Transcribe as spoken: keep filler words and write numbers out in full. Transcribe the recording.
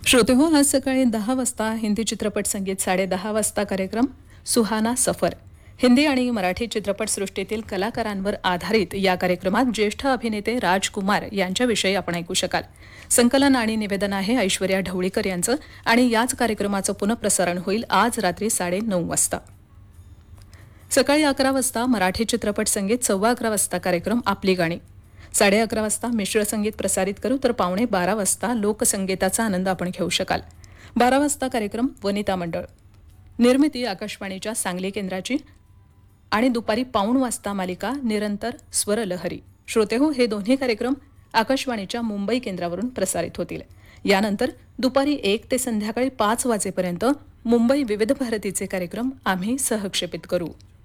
श्रोते हो, आज सकाळी दहा वाजता हिंदी चित्रपट संगीत साडे दहा वाजता कार्यक्रम सुहाना सफर हिंदी आणि मराठी चित्रपटसृष्टीतील कलाकारांवर आधारित या कार्यक्रमात ज्येष्ठ अभिनेते राजकुमार यांच्याविषयी आपण ऐकू शकाल. संकलन आणि निवेदन आहे ऐश्वर्या ढवळीकर यांचं आणि याच कार्यक्रमाचं पुनःप्रसारण होईल आज रात्री साडे नऊ वाजता. सकाळी अकरा वाजता मराठी चित्रपट संगीत, सव्वा अकरा वाजता कार्यक्रम आपली गाणी, साडे अकरा वाजता मिश्र संगीत प्रसारित करू तर पावणे बारा वाजता लोकसंगीताचा आनंद आपण घेऊ शकाल. बारा वाजता कार्यक्रम वनिता मंडळ, निर्मिती आकाशवाणीच्या सांगली केंद्राची आणि दुपारी पाऊण वाजता मालिका निरंतर स्वरलहरी. श्रोते हो, हे दोन्ही कार्यक्रम आकाशवाणीच्या मुंबई केंद्रावरून प्रसारित होतील. यानंतर दुपारी एक ते संध्याकाळी पाच वाजेपर्यंत मुंबई विविध भारतीचे कार्यक्रम आम्ही सहक्षेपित करू.